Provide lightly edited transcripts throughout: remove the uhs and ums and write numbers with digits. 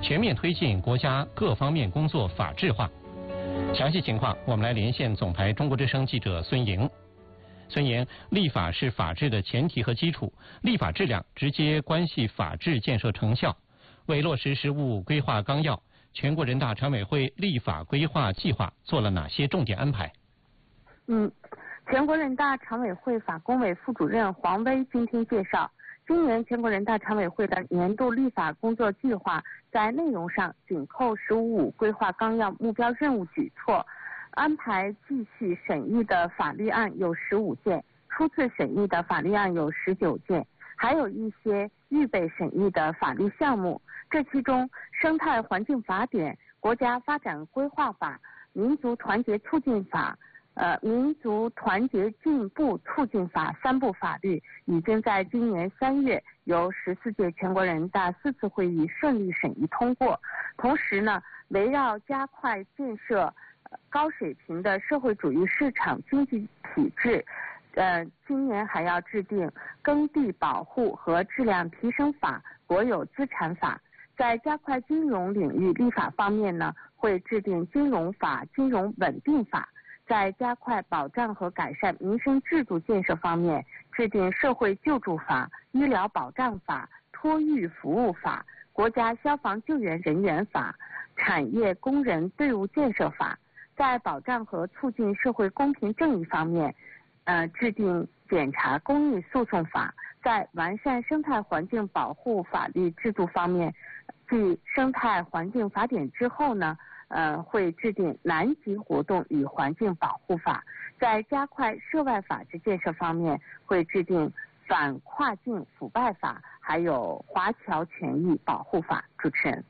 全面推进国家各方面工作法治化。详细情况，我们来连线总台中国之声记者孙莹。孙莹，立法是法治的前提和基础，立法质量直接关系法治建设成效。为落实十五规划纲要，全国人大常委会立法规划计划做了哪些重点安排？ 全国人大常委会法工委副主任黄威今天介绍，今年全国人大常委会的年度立法工作计划在内容上紧扣十五规划纲要目标任务举措，安排继续审议的法律案有15件，初次审议的法律案有19件，还有一些预备审议的法律项目。这其中，生态环境法典、国家发展规划法、民族团结促进法、民族团结进步促进法3部法律已经在今年3月由14届全国人大4次会议顺利审议通过。同时呢，围绕加快建设高水平的社会主义市场经济体制，今年还要制定耕地保护和质量提升法、国有资产法。在加快金融领域立法方面呢，会制定金融法、金融稳定法。在加快保障和改善民生制度建设方面，制定社会救助法、医疗保障法、托育服务法、国家消防救援人员法、产业工人队伍建设法。在保障和促进社会公平正义方面，制定检察公益诉讼法。在完善生态环境保护法律制度方面，继生态环境法典之后呢，会制定南极活动与环境保护法。在加快涉外法治建设方面，会制定反跨境腐败法，还有华侨权益保护法。主持人。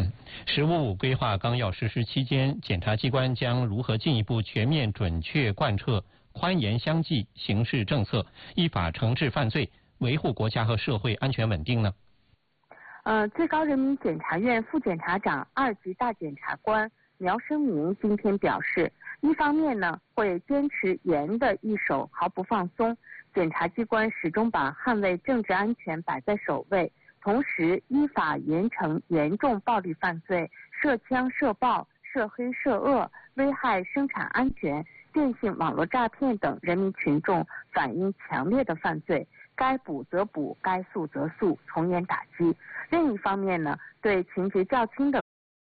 15规划纲要实施期间，检察机关将如何进一步全面准确贯彻宽严相济刑事政策，依法惩治犯罪，维护国家和社会安全稳定呢？ 最高人民检察院副检察长2级大检察官苗生明今天表示，一方面呢，会坚持严的一手，毫不放松，检察机关始终把捍卫政治安全摆在首位，同时依法严惩严重暴力犯罪、涉枪涉暴、涉黑涉恶、危害生产安全、电信网络诈骗等人民群众反映强烈的犯罪，该捕则捕，该诉则诉，从严打击。另一方面呢，对情节较轻的